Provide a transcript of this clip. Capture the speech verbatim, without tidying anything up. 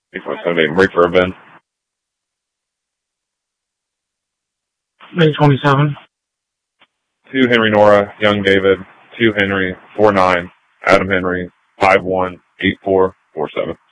eight five seven eight, break for a Ben. eight twenty-seven. two Henry Nora, Young David, two Henry, four nine, Adam Henry, five one eight four four seven.